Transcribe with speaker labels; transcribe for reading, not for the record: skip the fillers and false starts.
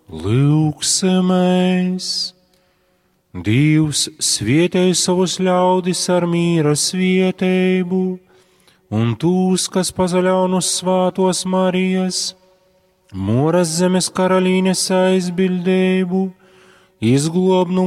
Speaker 1: Lūksimies! Dievs svietēja savus ļaudis ar mīra svietējumu, un tūs, kas pazaļaunus svātos Marijas, Moras zemes karalīnes aizbildējumu, izglob no